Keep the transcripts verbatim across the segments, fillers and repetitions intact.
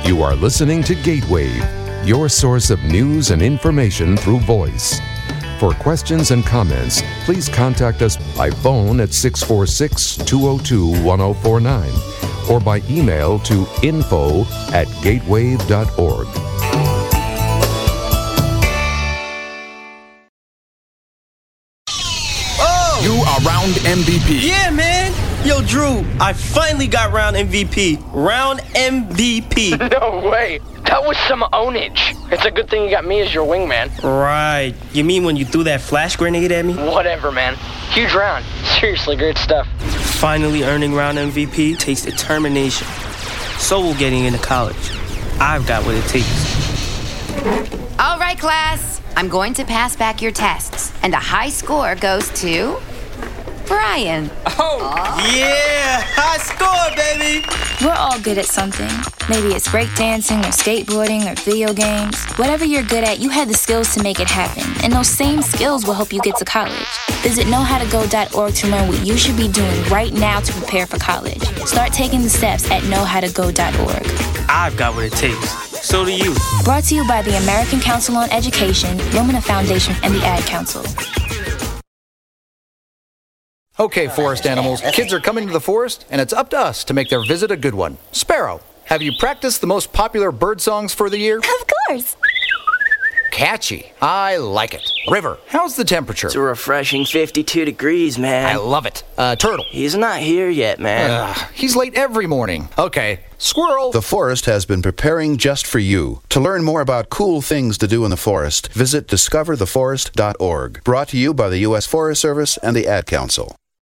You are listening to Gatewave, your source of news and information through voice. For questions and comments, please contact us by phone at six four six, two zero two, one zero four nine or by email to info at gatewave dot org. Oh! You are round M V P. Yeah, man. Yo, Drew, I finally got round M V P. Round M V P. No way. That was some ownage. It's a good thing you got me as your wingman. Right. You mean when you threw that flash grenade at me? Whatever, man. Huge round. Seriously, great stuff. Finally earning round M V P takes determination. So will getting into college. I've got what it takes. All right, class. I'm going to pass back your tests. And a high score goes to Brian. Oh, yeah. High score, baby. We're all good at something. Maybe it's breakdancing or skateboarding or video games. Whatever you're good at, you have the skills to make it happen. And those same skills will help you get to college. Visit know how to go dot org to learn what you should be doing right now to prepare for college. Start taking the steps at know how to go dot org. I've got what it takes. So do you. Brought to you by the American Council on Education, Lumina Foundation, and the Ad Council. Okay, forest animals, kids are coming to the forest, and it's up to us to make their visit a good one. Sparrow, have you practiced the most popular bird songs for the year? Of course. Catchy. I like it. River, how's the temperature? It's a refreshing fifty-two degrees, man. I love it. Uh, Turtle. He's not here yet, man. Uh, he's late every morning. Okay. Squirrel. The forest has been preparing just for you. To learn more about cool things to do in the forest, visit discover the forest dot org. Brought to you by the U S Forest Service and the Ad Council.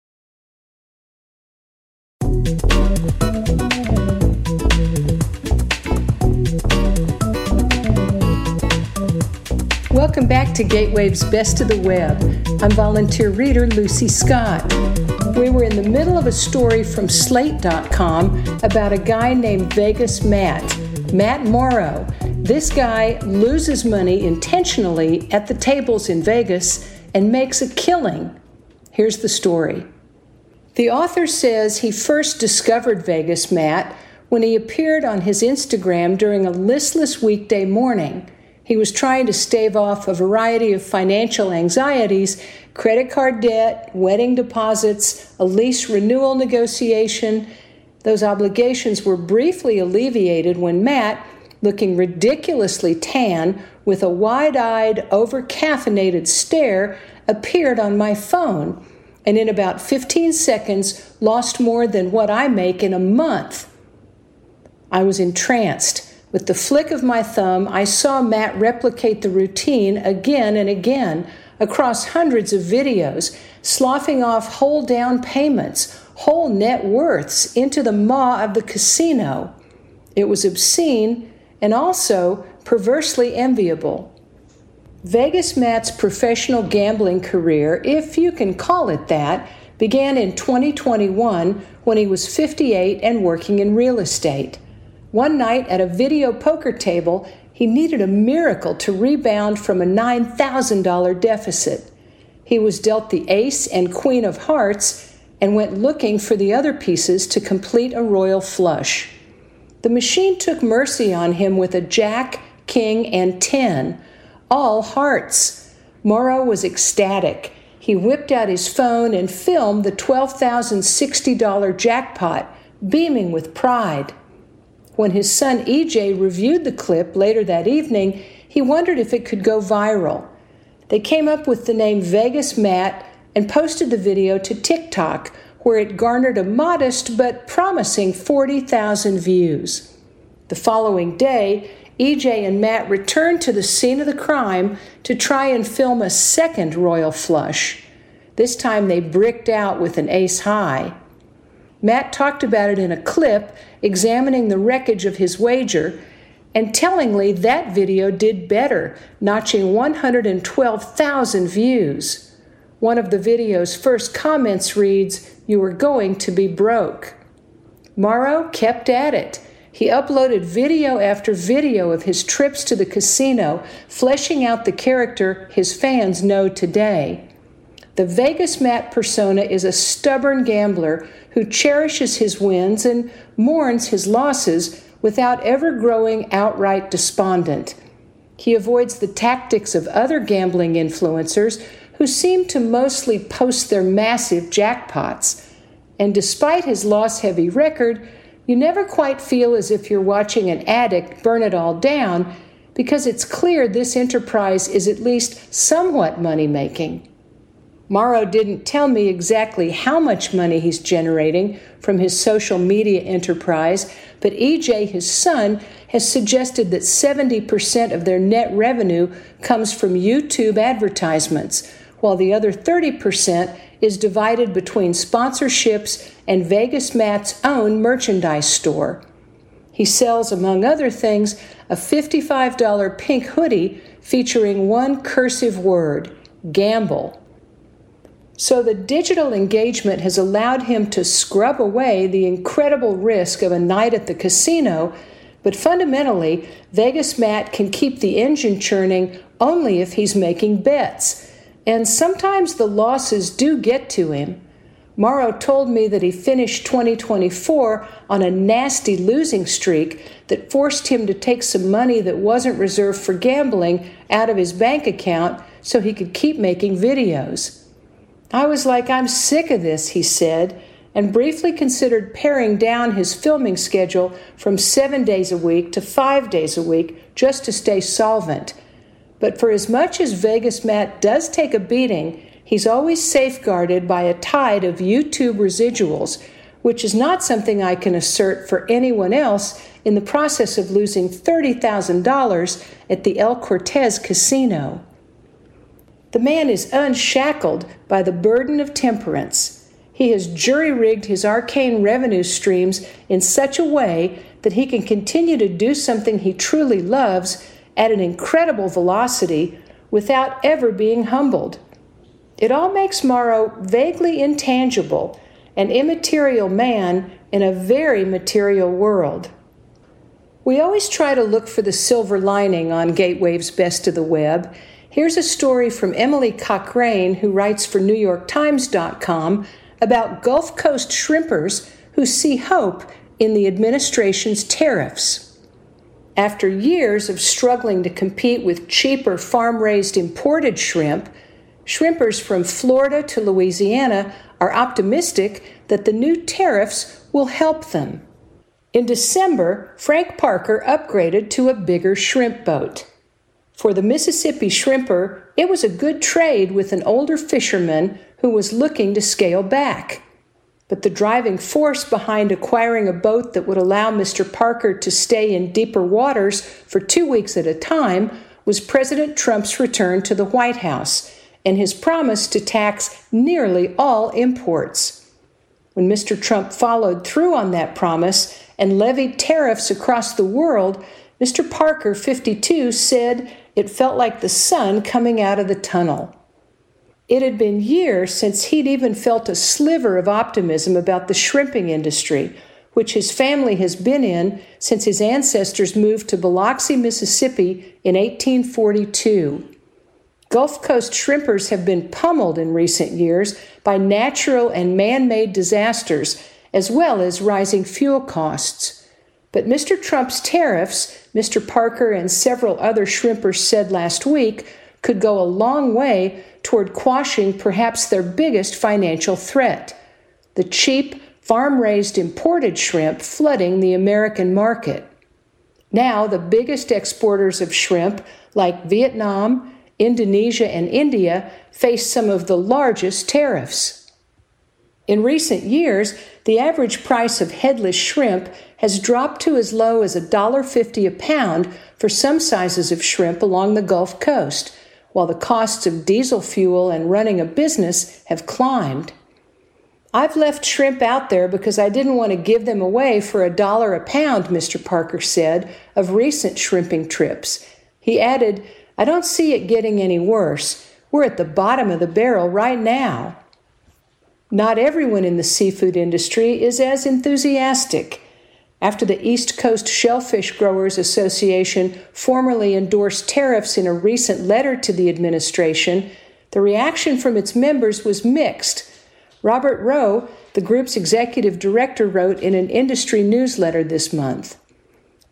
Welcome back to Gatewave's Best of the Web. I'm volunteer reader Lucy Scott. We were in the middle of a story from slate dot com about a guy named Vegas Matt, Matt Morrow. This guy loses money intentionally at the tables in Vegas and makes a killing. Here's the story. The author says he first discovered Vegas Matt when he appeared on his Instagram during a listless weekday morning. He was trying to stave off a variety of financial anxieties, credit card debt, wedding deposits, a lease renewal negotiation. Those obligations were briefly alleviated when Matt, looking ridiculously tan, with a wide-eyed, over-caffeinated stare, appeared on my phone, and in about fifteen seconds lost more than what I make in a month. I was entranced. With the flick of my thumb, I saw Matt replicate the routine again and again across hundreds of videos, sloughing off whole down payments, whole net worths into the maw of the casino. It was obscene and also perversely enviable. Vegas Matt's professional gambling career, if you can call it that, began in twenty twenty-one when he was fifty-eight and working in real estate. One night at a video poker table, he needed a miracle to rebound from a nine thousand dollars deficit. He was dealt the ace and queen of hearts and went looking for the other pieces to complete a royal flush. The machine took mercy on him with a jack, king, and ten, all hearts. Morrow was ecstatic. He whipped out his phone and filmed the twelve thousand sixty dollars jackpot, beaming with pride. When his son E J reviewed the clip later that evening, he wondered if it could go viral. They came up with the name Vegas Matt and posted the video to TikTok, where it garnered a modest but promising forty thousand views. The following day, E J and Matt returned to the scene of the crime to try and film a second royal flush. This time they bricked out with an ace high. Matt talked about it in a clip, examining the wreckage of his wager, and tellingly that video did better, notching one hundred twelve thousand views. One of the video's first comments reads, "You are going to be broke." Morrow kept at it. He uploaded video after video of his trips to the casino, fleshing out the character his fans know today. The Vegas Matt persona is a stubborn gambler who cherishes his wins and mourns his losses without ever growing outright despondent. He avoids the tactics of other gambling influencers who seem to mostly post their massive jackpots. And despite his loss-heavy record, you never quite feel as if you're watching an addict burn it all down, because it's clear this enterprise is at least somewhat money-making. Morrow didn't tell me exactly how much money he's generating from his social media enterprise, but E J, his son, has suggested that seventy percent of their net revenue comes from YouTube advertisements, while the other thirty percent is divided between sponsorships and Vegas Matt's own merchandise store. He sells, among other things, a fifty-five dollars pink hoodie featuring one cursive word, gamble. So the digital engagement has allowed him to scrub away the incredible risk of a night at the casino, but fundamentally, Vegas Matt can keep the engine churning only if he's making bets. And sometimes the losses do get to him. Morrow told me that he finished twenty twenty-four on a nasty losing streak that forced him to take some money that wasn't reserved for gambling out of his bank account so he could keep making videos. I was like, I'm sick of this, he said, and briefly considered paring down his filming schedule from seven days a week to five days a week just to stay solvent. But for as much as Vegas Matt does take a beating, he's always safeguarded by a tide of YouTube residuals, which is not something I can assert for anyone else in the process of losing thirty thousand dollars at the El Cortez Casino. The man is unshackled by the burden of temperance. He has jury-rigged his arcane revenue streams in such a way that he can continue to do something he truly loves at an incredible velocity without ever being humbled. It all makes Morrow vaguely intangible, an immaterial man in a very material world. We always try to look for the silver lining on Gatewave's Best of the Web. Here's a story from Emily Cochrane, who writes for New York Times dot com, about Gulf Coast shrimpers who see hope in the administration's tariffs. After years of struggling to compete with cheaper farm-raised imported shrimp, shrimpers from Florida to Louisiana are optimistic that the new tariffs will help them. In December, Frank Parker upgraded to a bigger shrimp boat. For the Mississippi shrimper, it was a good trade with an older fisherman who was looking to scale back. But the driving force behind acquiring a boat that would allow Mister Parker to stay in deeper waters for two weeks at a time was President Trump's return to the White House and his promise to tax nearly all imports. When Mister Trump followed through on that promise and levied tariffs across the world, Mister Parker, fifty-two, said it felt like the sun coming out of the tunnel. It had been years since he'd even felt a sliver of optimism about the shrimping industry, which his family has been in since his ancestors moved to Biloxi, Mississippi in eighteen forty-two. Gulf Coast shrimpers have been pummeled in recent years by natural and man-made disasters, as well as rising fuel costs. But Mister Trump's tariffs, Mister Parker and several other shrimpers said last week, could go a long way toward quashing perhaps their biggest financial threat, the cheap, farm-raised imported shrimp flooding the American market. Now, the biggest exporters of shrimp, like Vietnam, Indonesia, and India, face some of the largest tariffs. In recent years, the average price of headless shrimp has dropped to as low as one dollar fifty a pound for some sizes of shrimp along the Gulf Coast, while the costs of diesel fuel and running a business have climbed. I've left shrimp out there because I didn't want to give them away for a dollar a pound, Mister Parker said of recent shrimping trips. He added, I don't see it getting any worse. We're at the bottom of the barrel right now. Not everyone in the seafood industry is as enthusiastic. After the East Coast Shellfish Growers Association formally endorsed tariffs in a recent letter to the administration, the reaction from its members was mixed. Robert Rowe, the group's executive director, wrote in an industry newsletter this month,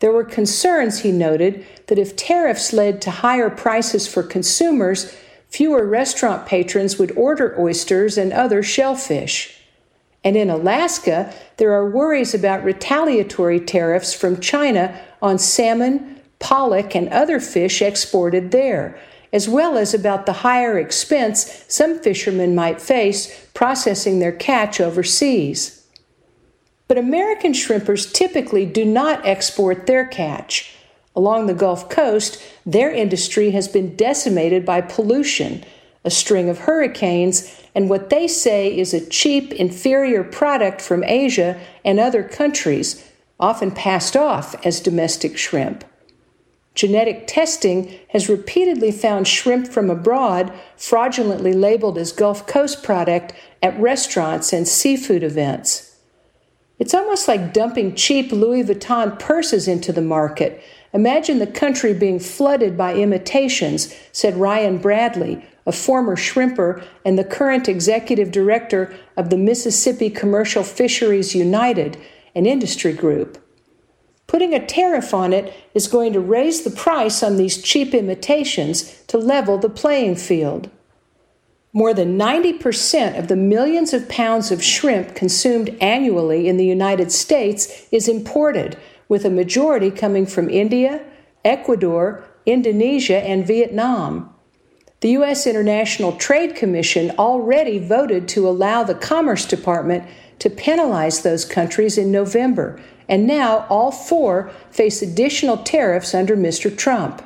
There were concerns, he noted, that if tariffs led to higher prices for consumers, fewer restaurant patrons would order oysters and other shellfish. And in Alaska, there are worries about retaliatory tariffs from China on salmon, pollock, and other fish exported there, as well as about the higher expense some fishermen might face processing their catch overseas. But American shrimpers typically do not export their catch. Along the Gulf Coast, their industry has been decimated by pollution, a string of hurricanes, and what they say is a cheap, inferior product from Asia and other countries, often passed off as domestic shrimp. Genetic testing has repeatedly found shrimp from abroad fraudulently labeled as Gulf Coast product at restaurants and seafood events. It's almost like dumping cheap Louis Vuitton purses into the market. Imagine the country being flooded by imitations, said Ryan Bradley, a former shrimper and the current executive director of the Mississippi Commercial Fisheries United, an industry group. Putting a tariff on it is going to raise the price on these cheap imitations to level the playing field. More than ninety percent of the millions of pounds of shrimp consumed annually in the United States is imported, with a majority coming from India, Ecuador, Indonesia, and Vietnam. The U S International Trade Commission already voted to allow the Commerce Department to penalize those countries in November, and now all four face additional tariffs under Mister Trump.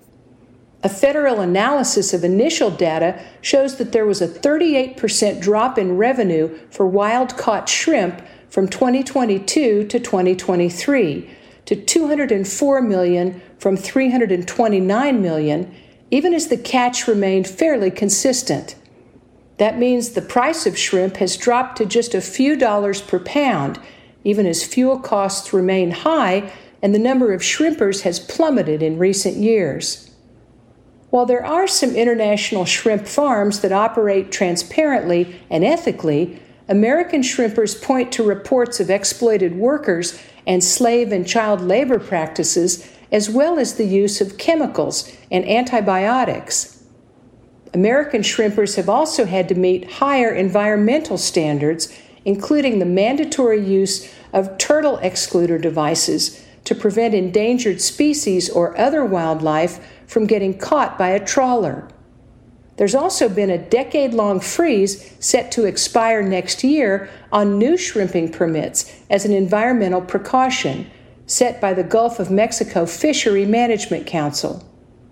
A federal analysis of initial data shows that there was a thirty-eight percent drop in revenue for wild-caught shrimp from twenty twenty-two to twenty twenty-three, to two hundred four million dollars from three hundred twenty-nine million dollars, even as the catch remained fairly consistent. That means the price of shrimp has dropped to just a few dollars per pound, even as fuel costs remain high and the number of shrimpers has plummeted in recent years. While there are some international shrimp farms that operate transparently and ethically, American shrimpers point to reports of exploited workers and slave and child labor practices, as well as the use of chemicals and antibiotics. American shrimpers have also had to meet higher environmental standards, including the mandatory use of turtle excluder devices to prevent endangered species or other wildlife from getting caught by a trawler. There's also been a decade-long freeze set to expire next year on new shrimping permits as an environmental precaution, set by the Gulf of Mexico Fishery Management Council.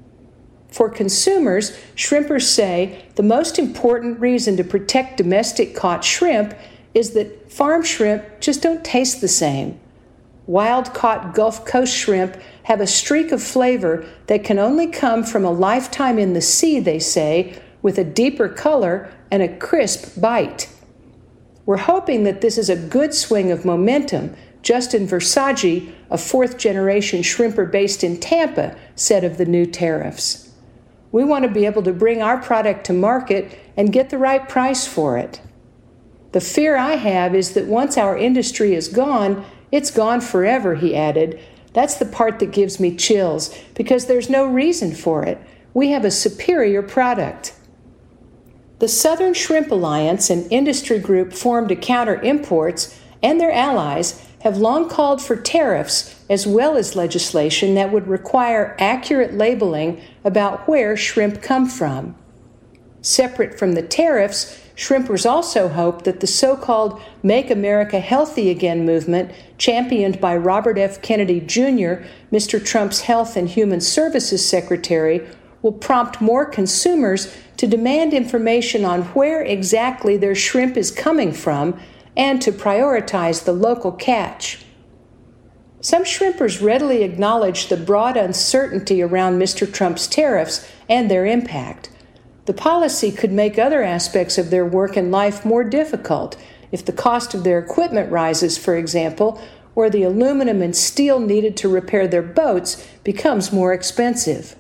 For consumers, shrimpers say the most important reason to protect domestic caught shrimp is that farm shrimp just don't taste the same. Wild-caught Gulf Coast shrimp have a streak of flavor that can only come from a lifetime in the sea, they say, with a deeper color and a crisp bite. We're hoping that this is a good swing of momentum, Justin Versace, a fourth-generation shrimper based in Tampa, said of the new tariffs. We want to be able to bring our product to market and get the right price for it. The fear I have is that once our industry is gone, it's gone forever, he added. That's the part that gives me chills, because there's no reason for it. We have a superior product. The Southern Shrimp Alliance, an industry group formed to counter imports, and their allies have long called for tariffs as well as legislation that would require accurate labeling about where shrimp come from. Separate from the tariffs, shrimpers also hope that the so-called Make America Healthy Again movement, championed by Robert F. Kennedy Junior, Mister Trump's Health and Human Services Secretary, will prompt more consumers to demand information on where exactly their shrimp is coming from and to prioritize the local catch. Some shrimpers readily acknowledge the broad uncertainty around Mister Trump's tariffs and their impact. The policy could make other aspects of their work and life more difficult if the cost of their equipment rises, for example, or the aluminum and steel needed to repair their boats becomes more expensive.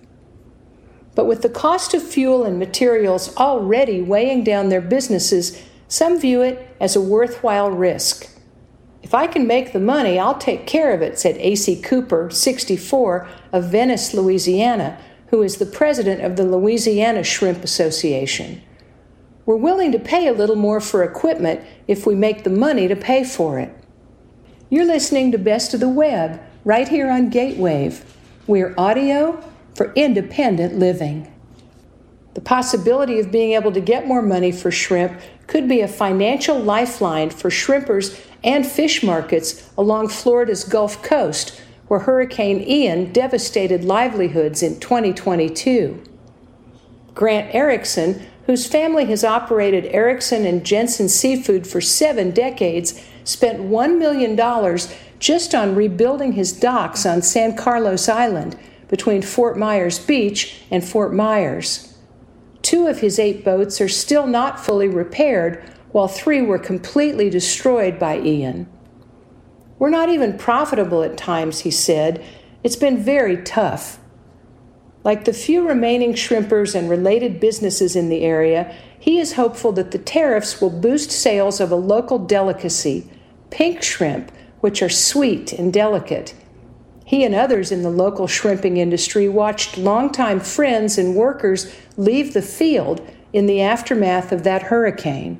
But with the cost of fuel and materials already weighing down their businesses, some view it as a worthwhile risk. "If I can make the money, I'll take care of it," said A C Cooper, sixty-four, of Venice, Louisiana, who is the president of the Louisiana Shrimp Association. "We're willing to pay a little more for equipment if we make the money to pay for it." You're listening to Best of the Web right here on Gatewave. We're audio for independent living. The possibility of being able to get more money for shrimp could be a financial lifeline for shrimpers and fish markets along Florida's Gulf Coast, where Hurricane Ian devastated livelihoods in twenty twenty-two. Grant Erickson, whose family has operated Erickson and Jensen Seafood for seven decades, spent one million dollars just on rebuilding his docks on San Carlos Island between Fort Myers Beach and Fort Myers. Two of his eight boats are still not fully repaired, while three were completely destroyed by Ian. "We're not even profitable at times," he said. "It's been very tough." Like the few remaining shrimpers and related businesses in the area, he is hopeful that the tariffs will boost sales of a local delicacy, pink shrimp, which are sweet and delicate. He and others in the local shrimping industry watched longtime friends and workers leave the field in the aftermath of that hurricane.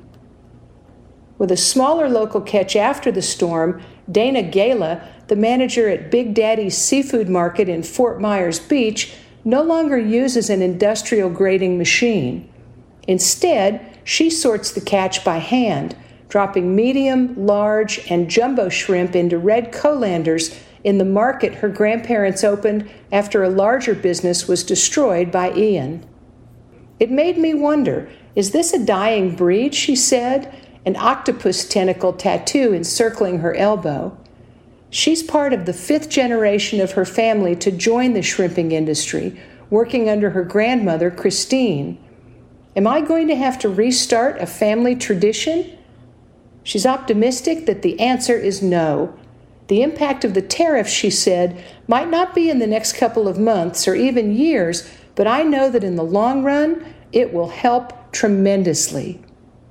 With a smaller local catch after the storm, Dana Gala, the manager at Big Daddy's Seafood Market in Fort Myers Beach, no longer uses an industrial grading machine. Instead, she sorts the catch by hand, dropping medium, large, and jumbo shrimp into red colanders in the market her grandparents opened after a larger business was destroyed by Ian. "It made me wonder, is this a dying breed?" she said, an octopus tentacle tattoo encircling her elbow. She's part of the fifth generation of her family to join the shrimping industry, working under her grandmother, Christine. "Am I going to have to restart a family tradition?" She's optimistic that the answer is no. The impact of the tariffs, she said, might not be in the next couple of months or even years, but I know that in the long run, it will help tremendously.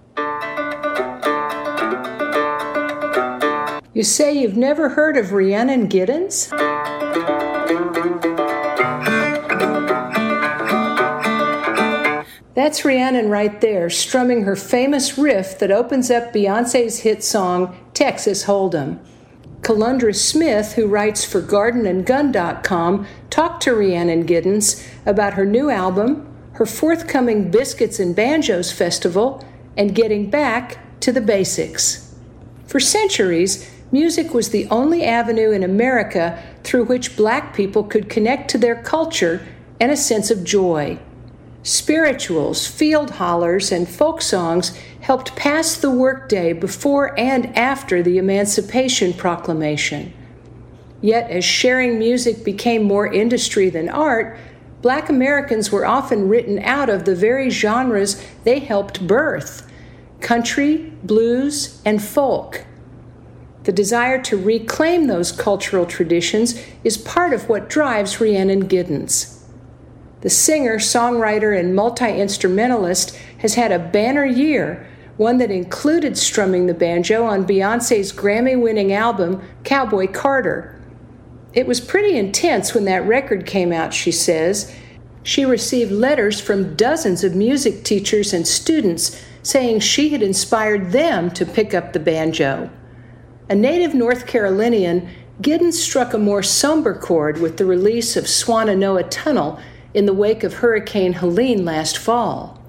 You say you've never heard of Rhiannon Giddens? That's Rhiannon right there, strumming her famous riff that opens up Beyoncé's hit song, Texas Hold'em. Kalundra Smith, who writes for garden and gun dot com, talked to Rhiannon Giddens about her new album, her forthcoming Biscuits and Banjos Festival, and getting back to the basics. For centuries, music was the only avenue in America through which black people could connect to their culture and a sense of joy. Spirituals, field hollers, and folk songs helped pass the workday before and after the Emancipation Proclamation. Yet, as sharing music became more industry than art, Black Americans were often written out of the very genres they helped birth: country, blues, and folk. The desire to reclaim those cultural traditions is part of what drives Rhiannon Giddens. The singer, songwriter, and multi-instrumentalist has had a banner year, one that included strumming the banjo on Beyoncé's Grammy-winning album, Cowboy Carter. It was pretty intense when that record came out, she says. She received letters from dozens of music teachers and students saying she had inspired them to pick up the banjo. A native North Carolinian, Giddens struck a more somber chord with the release of Swannanoa Tunnel in the wake of Hurricane Helene last fall.